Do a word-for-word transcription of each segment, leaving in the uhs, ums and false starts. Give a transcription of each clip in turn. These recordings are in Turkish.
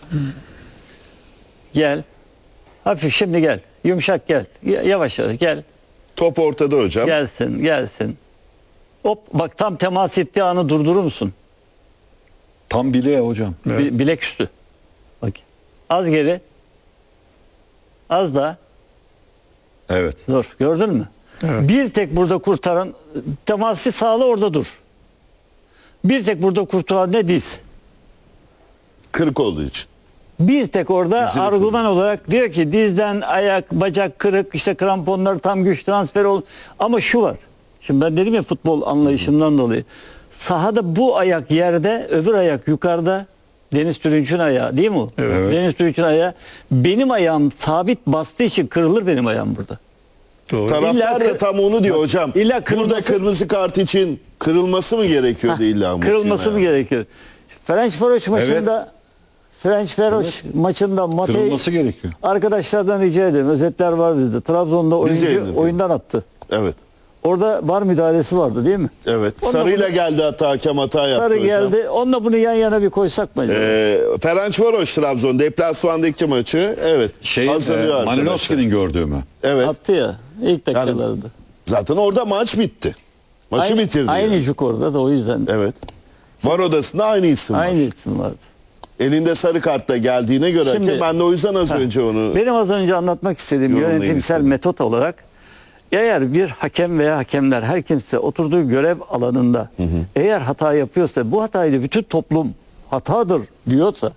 Gel. Hafif şimdi gel. Yumuşak gel. Y- Yavaş yavaş gel. Top ortada hocam. Gelsin, gelsin. Hop bak tam temas ettiği anı durdurur musun? Tam bileğe hocam. Bi- bilek üstü. Bak. Az geri. Az daha. Evet. Dur. Gördün mü? Evet. Bir tek burada kurtaran teması sağla orada dur. Bir tek burada kurtaran ne diz? Kırık olduğu için. Bir tek orada Dizini argüman olarak diyor ki dizden ayak, bacak kırık, işte kramponlar tam güç transferi ol. Ama şu var. Şimdi ben dedim ya futbol anlayışımdan dolayı. Sahada bu ayak yerde, öbür ayak yukarıda. Deniz Türünç'ün ayağı değil mi o? Evet. Deniz Türünç'ün ayağı. Benim ayağım sabit bastığı için kırılır benim ayağım burada. Doğru. Taraftar İlla da kır- tam onu diyor hocam. illa Burada kırılması- kırmızı kart için kırılması mı gerekiyordu illa maçın Kırılması ya? mı gerekiyor? Ferencvaroş maçında Ferencvaroş maçında Matej Kırılması gerekiyor. arkadaşlardan rica ederim. Özetler var bizde. Trabzon'da Biz oyuncu yayınladık. oyundan attı. Evet. Orada var müdahalesi vardı değil mi? Evet. Onunla Sarıyla bunu- geldi hatta hakem hata yaptı Sarı hocam. geldi. Onunla bunu yan yana bir koysak mı acaba? Ee, Ferencvaroş Trabzon deplasmandaki maçı evet Şeyin, hazırlıyor e, arkadaşlar. Malinowski'nin gördüğü mü? Evet. Attı ya ilk dakikalarında. Zaten orada maç bitti. Maçı aynı, bitirdi. Aynı yani. cuk orada da o yüzden. Evet. Var odasında aynı isim var. Aynı isim vardı. Elinde sarı kartla geldiğine göre Şimdi- ki ben de o yüzden az önce onu Benim az önce anlatmak istediğim Yorumlayın yönetimsel istedim. metot olarak eğer bir hakem veya hakemler her kimse oturduğu görev alanında eğer hata yapıyorsa bu hatayı bütün toplum hatadır diyorsa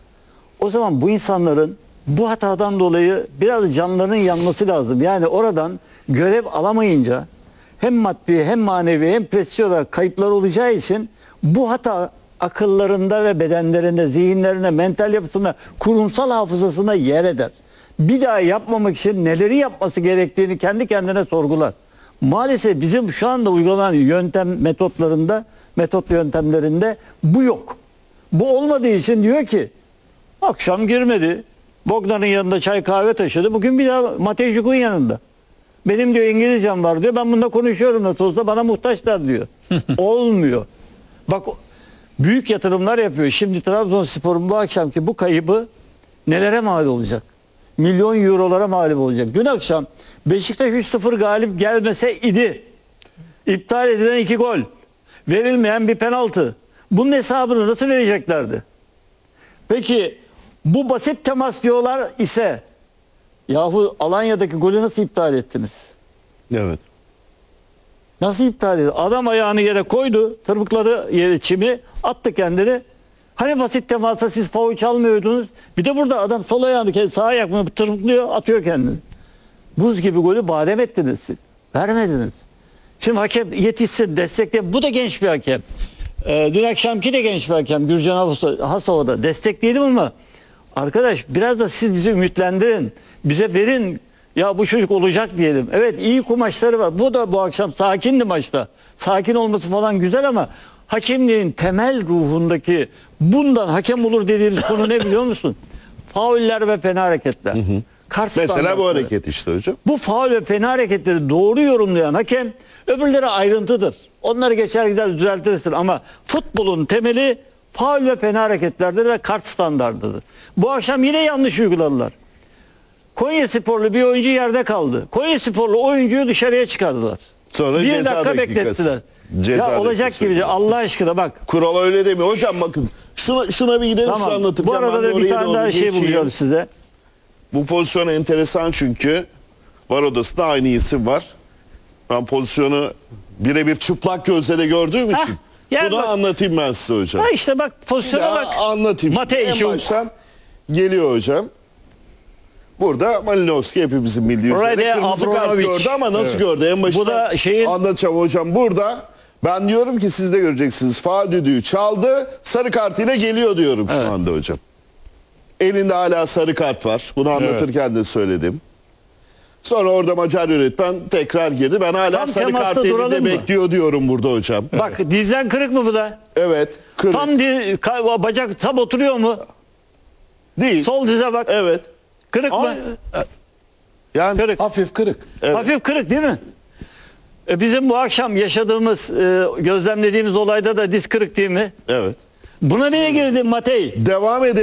o zaman bu insanların bu hatadan dolayı biraz canlarının yanması lazım. Yani oradan görev alamayınca hem maddi hem manevi hem prestij olarak kayıplar olacağı için bu hata akıllarında ve bedenlerinde, zihinlerinde, mental yapısında, kurumsal hafızasında yer eder. Bir daha yapmamak için neleri yapması gerektiğini kendi kendine sorgular. Maalesef bizim şu anda uygulanan yöntem metotlarında, metot yöntemlerinde bu yok. Bu olmadığı için diyor ki akşam girmedi. Bogdan'ın yanında çay kahve taşıdı. Bugün bir daha Matejcuk'un yanında. Benim diyor İngilizcem var diyor. Ben bunda konuşuyorum nasıl olsa bana muhtaçlar diyor. Olmuyor. Bak büyük yatırımlar yapıyor. Şimdi Trabzonspor'un bu akşamki bu kaybı nelere mal olacak? Milyon eurolara mal olacak. Dün akşam Beşiktaş üç sıfır galip gelmese idi. İptal edilen iki gol. Verilmeyen bir penaltı. Bunun hesabını nasıl vereceklerdi? Peki bu basit temas diyorlar ise yahu Alanya'daki golü nasıl iptal ettiniz? evet. Nasıl iptal edildi? Adam ayağını yere koydu, tırmıkladı yere çimi, attı kendini. Hani basit temasa siz faul çalmıyordunuz? Bir de burada adam sol ayağını sağ ayakını tırmıklıyor, atıyor kendini. Buz gibi golü badem ettiniz. Vermediniz. Şimdi hakem yetişsin, destekleyin. Bu da genç bir hakem. Ee, dün akşamki de genç bir hakem. Gürcan Hasova da destekleyelim ama arkadaş biraz da siz bizi ümitlendirin. Bize verin. Ya bu çocuk olacak diyelim. Evet iyi kumaşları var. Bu da bu akşam sakindi maçta. Sakin olması falan güzel ama hakemliğin temel ruhundaki bundan hakem olur dediğimiz konu ne biliyor musun? Fauller ve fena hareketler. Kart Mesela bu standartları. hareket işte hocam. Bu faul ve fena hareketleri doğru yorumlayan hakem öbürleri ayrıntıdır. Onları geçer gider düzeltirsin ama futbolun temeli faul ve fena hareketlerdir ve kart standartıdır. Bu akşam yine yanlış uyguladılar. Konyasporlu bir oyuncu yerde kaldı. Konyasporlu oyuncuyu dışarıya çıkardılar. Sonra bir ceza dakika dakikası. beklettiler. Ceza Ya olacak dakikası. gibi değil. Allah aşkına bak. Kural öyle demiyor. Hocam bakın şuna, şuna bir gidelim size Tamam. anlatacağım. Bu arada Ben de da bir oraya tane doğru daha şey geçeyim. buluyorum size. Bu pozisyon enteresan çünkü var odasında aynı isim var. Ben pozisyonu birebir çıplak gözle de gördüğüm Hah, için gel bunu bak. anlatayım ben size hocam. Ha işte bak pozisyona Ya bak. anlatayım. Matej en Cuk. baştan geliyor hocam. Burada Malinowski hepimizin bildiği üzere Rade kırmızı kart Abramovich. gördü ama nasıl gördü? En baştan Bu da şeyin- anlatacağım hocam. Burada ben diyorum ki siz de göreceksiniz. Faul düdüğü çaldı. Sarı kartıyla geliyor diyorum şu Evet. anda hocam. Elinde hala sarı kart var. Bunu anlatırken de söyledim. Sonra orada Macar yönetmen tekrar girdi. Ben hala Tam sarı temasta kart duralım elinde mı? bekliyor diyorum burada hocam. Bak dizden kırık mı bu da? Evet. Kırık. Tam di, ka- bacak tam oturuyor mu? değil. Sol dize bak. Evet. Kırık Ama, mı? yani Kırık. Hafif kırık. Evet. Hafif kırık değil mi? E bizim bu akşam yaşadığımız, e, gözlemlediğimiz olayda da diz kırık değil mi? evet. Buna niye girdin Matej? Devam edelim.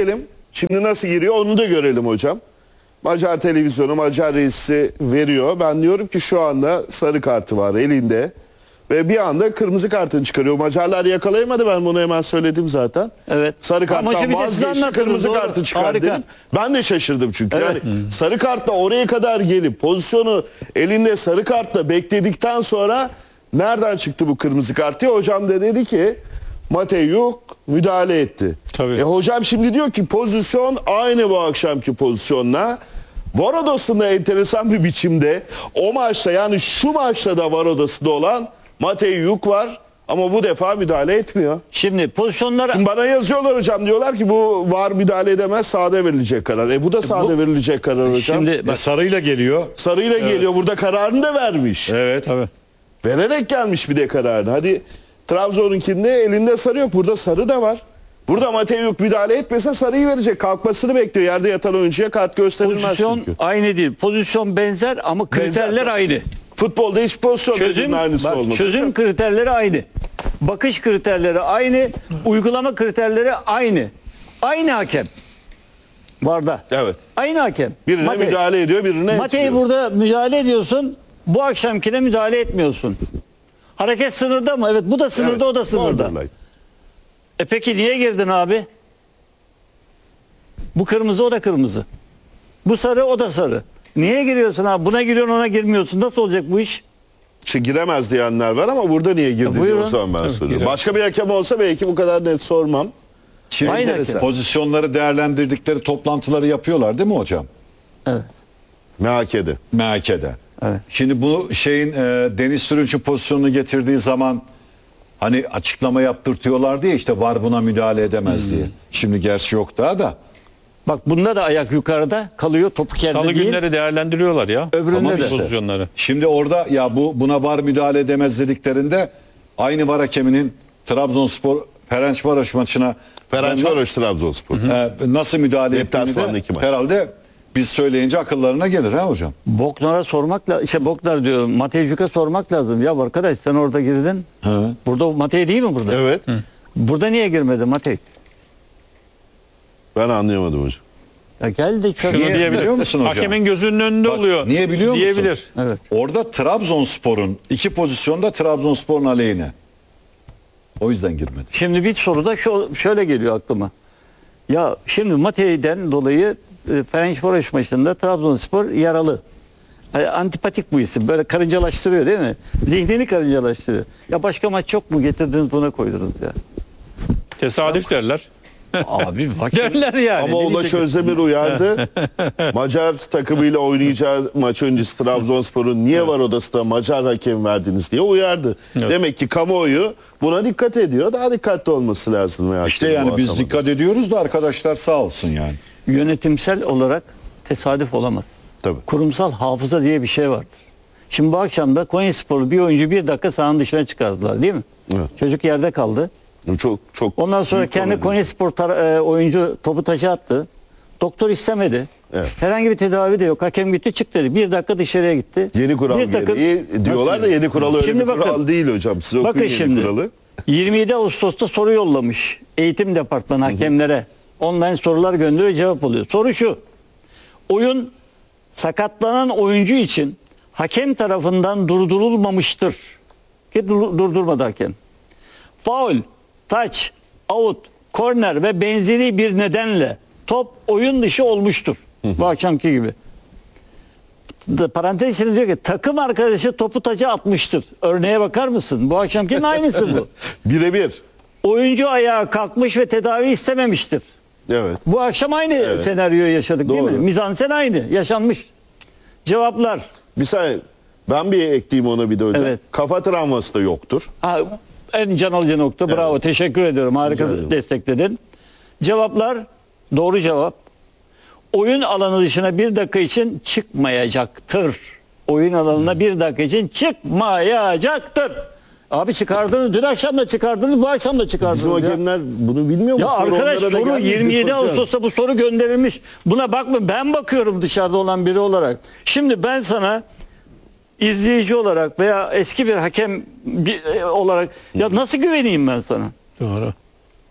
Şimdi nasıl giriyor onu da görelim hocam. Macar televizyonu Macar reisi veriyor. Ben diyorum ki şu anda sarı kartı var elinde. Ve bir anda kırmızı kartını çıkarıyor. Macarlar yakalayamadı, ben bunu hemen söyledim zaten. Evet. Sarı Ha, maçı karttan bir de siz vazgeçti, anlattınız, kırmızı doğru. kartı çıkardı Harika. dedim. Ben de şaşırdım çünkü. Evet. Yani sarı kartla oraya kadar gelip pozisyonu elinde sarı kartla bekledikten sonra nereden çıktı bu kırmızı kart diye hocam da dedi ki Mateyuk müdahale etti. Tabii. E hocam şimdi diyor ki pozisyon aynı bu akşamki pozisyonla. VAR odasında enteresan bir biçimde o maçta, yani şu maçta da VAR odasında olan Mateyuk var ama bu defa müdahale etmiyor. Şimdi pozisyonlara Şimdi bana yazıyorlar hocam, diyorlar ki bu VAR müdahale edemez, sahada verilecek karar. E bu da sahada bu- verilecek karar hocam. şimdi E, bak, sarıyla geliyor. Sarıyla geliyor, burada kararını da vermiş. Evet. Tabii. Vererek gelmiş bir de kararını. Hadi Trabzon'unkinde elinde sarı yok, burada sarı da var. Burada Mateyuk müdahale etmese sarıyı verecek. Kalkmasını bekliyor. Yerde yatan oyuncuya kart gösterilmez pozisyon çünkü. aynı değil. Pozisyon benzer ama kriterler Benzer. aynı. Futbolda hiç pozisyon Çözüm, birbirinin aynısı bak, olmaz. çözüm kriterleri aynı. Bakış kriterleri aynı. Uygulama kriterleri aynı. Aynı hakem. Varda. Evet. Aynı hakem. Birine Mate- müdahale ediyor, birine Mate'yi etmiyor. burada müdahale ediyorsun. Bu akşamkine müdahale etmiyorsun. Hareket sınırda mı? Evet, bu da sınırda, Evet, o da sınırda. borderline. E peki niye girdin abi? Bu kırmızı, o da kırmızı. Bu sarı, o da sarı. Niye giriyorsun abi? Buna giriyorsun, ona girmiyorsun. Nasıl olacak bu iş? İşte giremez diyenler var ama burada niye girdi diye buyurun. o zaman ben soruyorum. giremez. Başka bir hakem olsa belki bu kadar net sormam. Şimdi Aynı enteresan. hakem. Pozisyonları değerlendirdikleri toplantıları yapıyorlar değil mi hocam? Evet. M H K'de. M H K'de. Evet. Şimdi bu şeyin e, Deniz Türünç'ün pozisyonunu getirdiği zaman hani açıklama yaptırtıyorlardı ya, işte VAR buna müdahale edemez Hmm. diye. Şimdi gerçi yok daha da. Bak bunda da ayak yukarıda kalıyor, topu kendi Salı değil. günleri değerlendiriyorlar ya. Öbüründe Tamam de. işte. Pozisyonları. Şimdi orada ya bu buna VAR müdahale edemez dediklerinde aynı VAR hakeminin Trabzonspor Ferencvaroş maçına Ferencvaroş Trabzonspor. e, nasıl müdahale ettiğini Deplasmandaki de maç. herhalde biz söyleyince akıllarına gelir ha hocam. Boknar'a sormak lazım. İşte Boknar diyorum. Matejcuk'a sormak lazım. Ya arkadaş sen orada girdin. Hı. Burada Matej değil mi burada? Evet. Burada niye girmedi Matej? Ben anlayamadım hocam. Ya geldi çöp. Şunu Niye diyebilir. biliyor musun hocam? Hakemin gözünün önünde Bak, oluyor. niye biliyor musun? Diyebilir. Evet. Orada Trabzonspor'un iki pozisyonda Trabzonspor'un aleyhine. O yüzden girmedi. Şimdi bir soru da şu, şöyle geliyor aklıma. Ya şimdi Matej'den dolayı e, Ferencvaroş maçında Trabzonspor yaralı. Yani antipatik bu isim. Böyle karıncalaştırıyor değil mi? Zihnini karıncalaştırıyor. Ya başka maç çok mu getirdiniz buna koydunuz ya? Tesadüf derler. Abi bak. Derler yani. Ama Ne Ulaş diyecek? Özdemir uyardı. Macar takımıyla oynayacağı maç öncesi Trabzonspor'un niye var odasında Macar hakem verdiniz diye uyardı. Evet. Demek ki kamuoyu buna dikkat ediyor. Daha dikkatli olması lazım. ya İşte hakemin yani bu biz atamada. dikkat ediyoruz da arkadaşlar sağ olsun yani. Yönetimsel olarak tesadüf olamaz. Tabii. Kurumsal hafıza diye bir şey vardır. Şimdi bu akşam da Konyasporlu bir oyuncu bir dakika sahanın dışına çıkardılar değil mi? Evet. Çocuk yerde kaldı. Çok çok. Ondan sonra büyük kendi olay. Konyaspor tar- e, oyuncu topu taça attı. Doktor istemedi. Evet. Herhangi bir tedavi de yok. Hakem gitti çık dedi. Bir dakika dışarıya gitti. Yeni kural Bir takım- gereği diyorlar da yeni kural öyle Şimdi bir bakın. kural değil hocam. Siz okuyun Bakın yeni şimdi kuralı. yirmi yedi Ağustos'ta soru yollamış eğitim departmanı hakemlere. Online sorular gönderiyor, cevap oluyor. Soru şu. Oyun sakatlanan oyuncu için hakem tarafından durdurulmamıştır. Ki dur- durdurmadı hakem. Faul, taç, out, korner ve benzeri bir nedenle top oyun dışı olmuştur. Bu akşamki gibi. Da- Parantez içinde diyor ki takım arkadaşı topu taca atmıştır. Örneğe bakar mısın? Bu akşamkinin aynısı bu. Birebir. Oyuncu ayağa kalkmış ve tedavi istememiştir. Evet. Bu akşam aynı Evet. senaryoyu yaşadık değil Doğru. mi? Mizansen aynı. Yaşanmış. Cevaplar. Bir saniye. Ben bir ekleyeyim ona bir de hocam. Evet. Kafa travması da yoktur. Ha, en can alıcı nokta. Bravo. Evet. Teşekkür ediyorum. Harika Rica ederim. destekledin. Cevaplar doğru cevap. Oyun alanı dışına bir dakika için çıkmayacaktır. Oyun alanına bir dakika için çıkmayacaktır. Abi çıkardınız. Dün akşam da çıkardınız. Bu akşam da çıkardınız. Bizim ya. hakemler bunu bilmiyor mu? Ya Soru arkadaş onlara da soru gelmedi yirmi yedi hocam. Ağustos'ta bu soru gönderilmiş. Buna bakma, ben bakıyorum dışarıda olan biri olarak. Şimdi ben sana izleyici olarak veya eski bir hakem bir- e, olarak ya nasıl güveneyim ben sana? Doğru.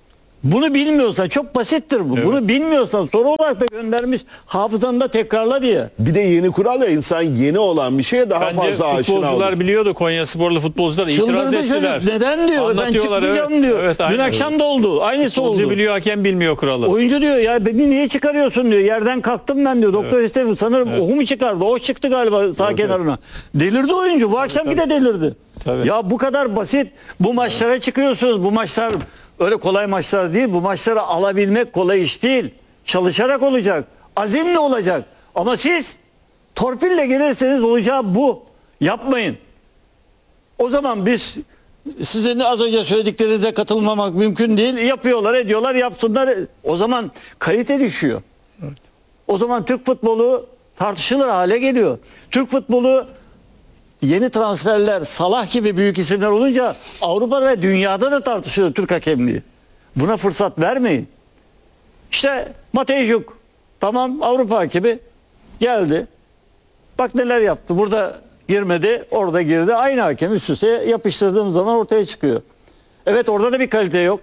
Bunu bilmiyorsan çok basittir bu. Evet. Bunu bilmiyorsan soru olarak da göndermiş hafızanda tekrarla diye. Bir de yeni kural ya, insan yeni olan bir şeye daha Bence fazla aşina futbolcular olur. biliyordu, Konyasporlu futbolcular itiraz Çıldırdı ettiler. çocuk. Neden diyor? Ben Anlatıyorlar, çıkmayacağım evet. diyor. Evet, Dün aynen. akşam da oldu. Aynısı Futbolcu oldu. biliyor, hakem bilmiyor kuralı. Oyuncu diyor ya beni niye çıkarıyorsun diyor. Yerden kalktım ben diyor. Doktor istemiyor. Sanırım ohu mu çıkardı? O çıktı galiba sağ kenarına. Delirdi oyuncu. Bu akşamki de delirdi. Tabii. Ya bu kadar basit. Bu maçlara çıkıyorsunuz. Bu maçlar öyle kolay maçlar değil. Bu maçları alabilmek kolay iş değil. Çalışarak olacak. Azimle olacak. Ama siz torpille gelirseniz olacağı bu. Yapmayın. O zaman biz sizin az önce söylediklerinize katılmamak mümkün değil. Yapıyorlar, ediyorlar, yapsınlar. O zaman kalite düşüyor. O zaman Türk futbolu tartışılır hale geliyor. Türk futbolu yeni transferler, Salah gibi büyük isimler olunca Avrupa'da ve dünyada da tartışılıyor Türk hakemliği. Buna fırsat vermeyin. İşte Matejjuk tamam Avrupa hakemi geldi. Bak neler yaptı. Burada girmedi, orada girdi. Aynı hakem üst üste yapıştırdığım zaman ortaya çıkıyor. Evet orada da bir kalite yok.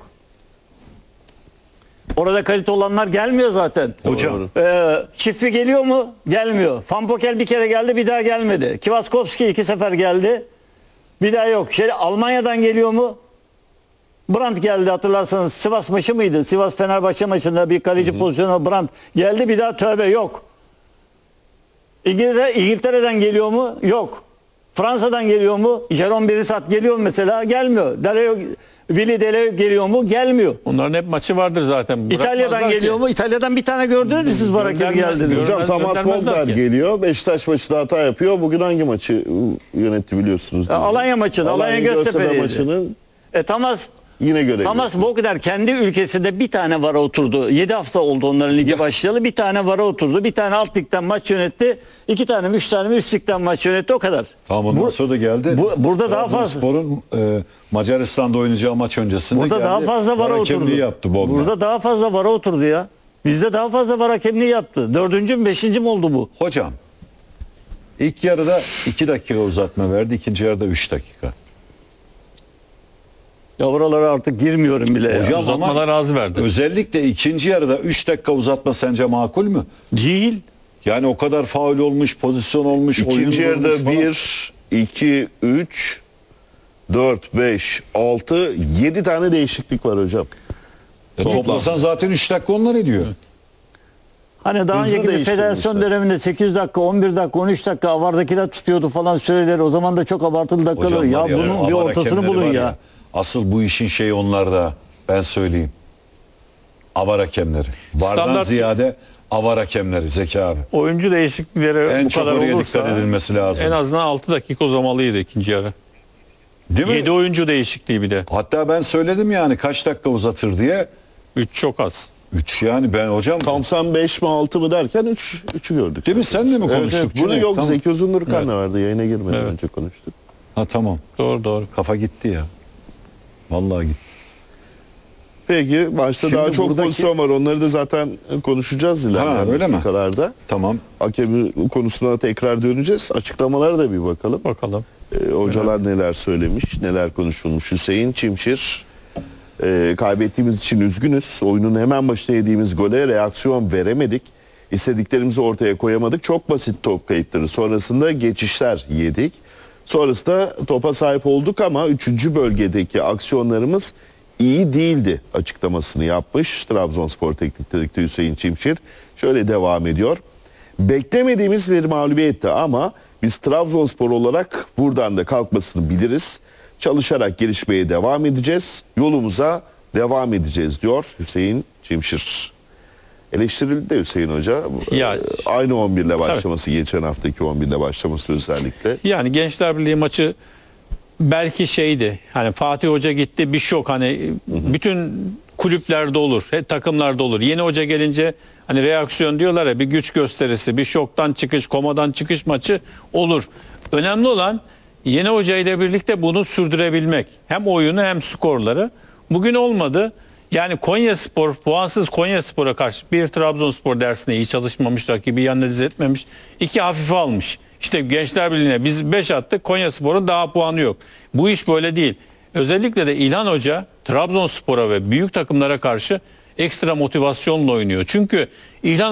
Orada kalite olanlar gelmiyor zaten. Hocam. Ee, Çiftli geliyor mu? Gelmiyor. Van Pokel bir kere geldi, bir daha gelmedi. Kvaskowski iki sefer geldi. Bir daha yok. Şey, Almanya'dan geliyor mu? Brandt geldi hatırlarsanız. Sivas maçı mıydı? Sivas Fenerbahçe maçında bir kaleci pozisyonu Brandt geldi, bir daha tövbe yok. İngiltere, İngiltere'den geliyor mu? Yok. Fransa'dan geliyor mu? Jerome Brissat geliyor mu mesela? Gelmiyor. Deleo, Willy Deleo geliyor mu? Gelmiyor. Onların hep maçı vardır zaten. İtalya'dan Bırakmazlar geliyor ki. mu? İtalya'dan bir tane gördünüz mü siz var hakemi Gönderme- geldiğini? Hocam, Hocam Thomas göndermezler Muller ki. geliyor. Beşiktaş maçında hata yapıyor. Bugün hangi maçı ıı, yönetti biliyorsunuz? değil mi? Alanya maçını, Alanya Göztepe Göztepe'ydi. maçının E, Thomas yine görevi. Thomas Bogner kendi ülkesinde bir tane vara oturdu. yedi hafta oldu onların ligi başlayalı. Bir tane vara oturdu. Bir tane alt ligden maç yönetti. İki tane mi üç tane mi üst ligden maç yönetti, o kadar. Tamam ondan Bu- sonra da geldi. bu- burada daha fazla- Trabzonspor'un e, Macaristan'da oynayacağı maç öncesinde Burada geldi. daha fazla vara Var oturdu. hakemliği yaptı Bogner. Burada daha fazla vara oturdu ya. Bizde daha fazla var hakemliği yaptı. Dördüncü mü beşinci mi oldu bu? Hocam ilk yarıda iki dakika uzatma verdi. İkinci yarıda üç dakika. Ya oralara artık girmiyorum bile ya. Hocam Uzatmalar ama az verdi. özellikle ikinci yarıda üç dakika uzatma sence makul mü? Değil. Yani o kadar faul olmuş, pozisyon olmuş, oyun İkinci yarıda olmuş falan. bir, iki, üç, dört, beş, altı, yedi tane değişiklik var hocam. E, toplasan zaten üç dakika onlar ediyor. Hani daha Hızlı önceki bir değiştirmişler. federasyon döneminde sekiz dakika, on bir dakika, on üç dakika avardakiler tutuyordu falan süreleri. O zaman da çok abartılı dakikalar. Hocam Ya var bunun o bir avar ortasını hakemleri bulun var ya. Asıl bu işin şeyi onlarda. Ben söyleyeyim. Avar hakemleri. Vardan Standart- ziyade avar hakemleri Zeki abi. Oyuncu değişiklikleri En bu çok kadar oraya olursa dikkat edilmesi lazım. en azından altı dakika uzamalıydı ikinci yarı. Değil mi? yedi oyuncu değişikliği bir de. Hatta ben söyledim yani kaç dakika uzatır diye. üç çok az. üç yani ben hocam. Thompson beş mi altı mı derken üç, üçü gördük. Değil mi? Sen de mi Evet, konuştuk? evet. Bunu Cüneyt? yok Tamam. Zeki Uzundurkan Evet. da vardı. Yayına girmeden Evet. önce konuştuk. Ha tamam. Doğru doğru. Kafa gitti ya. Vallahi gitti. Peki maçta Şimdi daha çok buradaki- pozisyon var. Onları da zaten konuşacağız ilerleyen öyle mi? dakikalarda. Tamam. Hakemi konusuna tekrar döneceğiz. Açıklamalara da bir bakalım. Bakalım. Ee, hocalar neler söylemiş, neler konuşulmuş. Hüseyin Çimşir, e, kaybettiğimiz için üzgünüz. Oyunun hemen başına yediğimiz gole reaksiyon veremedik. İstediklerimizi ortaya koyamadık. Çok basit top kayıpları. Sonrasında geçişler yedik. Sonrasında topa sahip olduk ama üçüncü bölgedeki aksiyonlarımız iyi değildi açıklamasını yapmış. Trabzonspor Teknik Direktörü Hüseyin Çimşir şöyle devam ediyor. Beklemediğimiz bir mağlubiyetti ama biz Trabzonspor olarak buradan da kalkmasını biliriz. Çalışarak gelişmeye devam edeceğiz. Yolumuza devam edeceğiz diyor Hüseyin Çimşir. Eleştirildi de Hüseyin Hoca. Ya- Ee, Aynı on bir ile başlaması, geçen haftaki on bir ile başlaması özellikle. Yani Gençler Birliği maçı belki şeydi. Hani Fatih Hoca gitti, bir şok, hani bütün kulüplerde olur, he, takımlarda olur. Yeni hoca gelince hani reaksiyon diyorlar ya, bir güç gösterisi, bir şoktan çıkış, komadan çıkış maçı olur. Önemli olan yeni hoca ile birlikte bunu sürdürebilmek. Hem oyunu hem skorları. Bugün olmadı. Yani Konyaspor, puansız Konyaspor'a karşı bir Trabzonspor dersine iyi çalışmamış, rakibi analiz etmemiş. iki hafife almış. İşte Gençler Birliği'ne biz beş attık, Konyaspor'un daha puanı yok. Bu iş böyle değil. Özellikle de İlhan Hoca Trabzonspor'a ve büyük takımlara karşı ekstra motivasyonla oynuyor. Çünkü İlhan